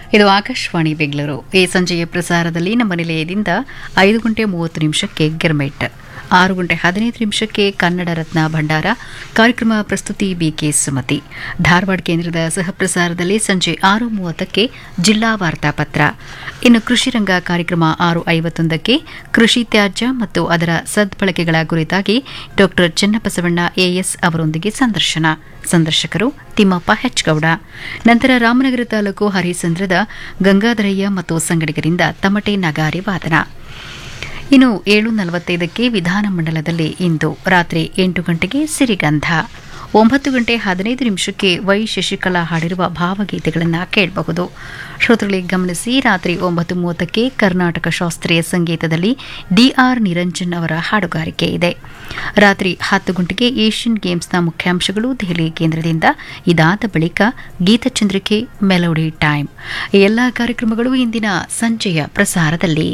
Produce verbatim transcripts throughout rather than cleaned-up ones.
ಇದು ಆಕಾಶವಾಣಿ ಬೆಂಗಳೂರು. ಈ ಸಂಜೆಯ ಪ್ರಸಾರದಲ್ಲಿ ನಮ್ಮ ನಿಲಯದಿಂದ ಐದು ಗಂಟೆ ಮೂವತ್ತು ನಿಮಿಷಕ್ಕೆ ಗಿರ್ಮೆಟ್, ಆರು ಗಂಟೆ ಹದಿನೈದು ನಿಮಿಷಕ್ಕೆ ಕನ್ನಡ ರತ್ನ ಭಂಡಾರ ಕಾರ್ಯಕ್ರಮ ಪ್ರಸ್ತುತಿ ಬಿಕೆ ಸುಮತಿ. ಧಾರವಾಡ ಕೇಂದ್ರದ ಸಹ ಪ್ರಸಾರದಲ್ಲಿ ಸಂಜೆ ಆರು ಮೂವತ್ತಕ್ಕೆ ಜಿಲ್ಲಾ ವಾರ್ತಾಪತ್ರ. ಇನ್ನು ಕೃಷಿ ರಂಗ ಕಾರ್ಯಕ್ರಮ ಆರು ಐವತ್ತೊಂದಕ್ಕೆ ಕೃಷಿ ತ್ಯಾಜ್ಯ ಮತ್ತು ಅದರ ಸದ್ಬಳಕೆಗಳ ಕುರಿತಾಗಿ ಡಾ ಚೆನ್ನಬಸವಣ್ಣ ಎಎಸ್ ಅವರೊಂದಿಗೆ ಸಂದರ್ಶನ. ಸಂದರ್ಶಕರು ತಿಮ್ಮಪ್ಪ ಹೆಚ್ಗೌಡ. ನಂತರ ರಾಮನಗರ ತಾಲೂಕು ಹರಿಸಂದ್ರದ ಗಂಗಾಧರಯ್ಯ ಮತ್ತು ಸಂಗಡಿಗರಿಂದ ತಮಟೆ ನಗಾರಿ ವಾದನ. ಇನ್ನು ಏಳು ನಲವತ್ತೈದಕ್ಕೆ ವಿಧಾನಮಂಡಲದಲ್ಲಿ ಇಂದು ರಾತ್ರಿ ಎಂಟು ಗಂಟೆಗೆ ಸಿರಿಗಂಧ, ಒಂಬತ್ತು ಗಂಟೆ ಹದಿನೈದು ನಿಮಿಷಕ್ಕೆ ವೈ ಶಶಿಕಲಾ ಹಾಡಿರುವ ಭಾವಗೀತೆಗಳನ್ನು ಕೇಳಬಹುದು. ಶ್ರೋತೃಗಳಿಗೆ ಗಮನಿಸಿ, ರಾತ್ರಿ ಒಂಬತ್ತು ಮೂವತ್ತಕ್ಕೆ ಕರ್ನಾಟಕ ಶಾಸ್ತ್ರೀಯ ಸಂಗೀತದಲ್ಲಿ ಡಿಆರ್ ನಿರಂಜನ್ ಅವರ ಹಾಡುಗಾರಿಕೆ ಇದೆ. ರಾತ್ರಿ ಹತ್ತು ಗಂಟೆಗೆ ಏಷ್ಯನ್ ಗೇಮ್ಸ್ನ ಮುಖ್ಯಾಂಶಗಳು ದೆಹಲಿ ಕೇಂದ್ರದಿಂದ. ಇದಾದ ಬಳಿಕ ಗೀತಚಂದ್ರಿಕೆ ಮೆಲೋಡಿ ಟೈಮ್. ಈ ಎಲ್ಲಾ ಕಾರ್ಯಕ್ರಮಗಳು ಇಂದಿನ ಸಂಜೆಯ ಪ್ರಸಾರದಲ್ಲಿ.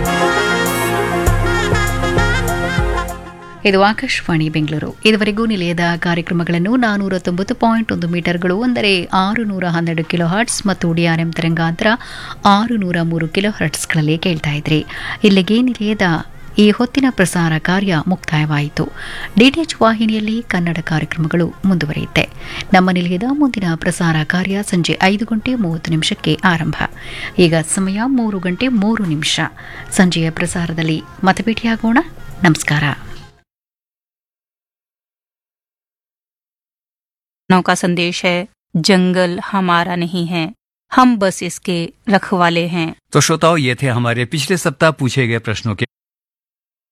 ಇದು ಆಕಾಶವಾಣಿ ಬೆಂಗಳೂರು. ಇದುವರೆಗೂ ನಿಲಯದ ಕಾರ್ಯಕ್ರಮಗಳನ್ನು ನಾನೂರ ತೊಂಬತ್ತು ಪಾಯಿಂಟ್ ಒಂದು ಮೀಟರ್ಗಳು ಅಂದರೆ ಆರು ನೂರ ಹನ್ನೆರಡು ಕಿಲೋ ಹರ್ಟ್ಸ್ ಮತ್ತು ಡಿಆರ್ಎಂ ತರಂಗಾಂತರ ಆರು ನೂರ ಮೂರು ಕಿಲೋ ಹರ್ಟ್ಸ್ಗಳಲ್ಲಿ ಕೇಳ್ತಾ ಇದ್ರಿ. ಇಲ್ಲಿಗೆ ನಿಲಯದ ಈ ಹೊತ್ತಿನ ಪ್ರಸಾರ ಕಾರ್ಯ ಮುಕ್ತಾಯವಾಯಿತು. ಡಿಟಿಎಚ್ ವಾಹಿನಿಯಲ್ಲಿ ಕನ್ನಡ ಕಾರ್ಯಕ್ರಮಗಳು ಮುಂದುವರಿಯುತ್ತೆ. ನಮ್ಮ ನಿಲಯದ ಮುಂದಿನ ಪ್ರಸಾರ ಕಾರ್ಯ ಸಂಜೆ ಐದು ಗಂಟೆ ಮೂವತ್ತು ನಿಮಿಷಕ್ಕೆ ಆರಂಭ. ಈಗ ಸಮಯ ಮೂರು ಗಂಟೆ ಮೂರು ನಿಮಿಷ. ಸಂಜೆಯ ಪ್ರಸಾರದಲ್ಲಿ ಮತ್ತೆ ಭೇಟಿಯಾಗೋಣ. ನಮಸ್ಕಾರ. का संदेश है, जंगल हमारा नहीं है, हम बस इसके रखवाले हैं। तो श्रोताओं, ये थे हमारे पिछले सप्ताह पूछे गए प्रश्नों के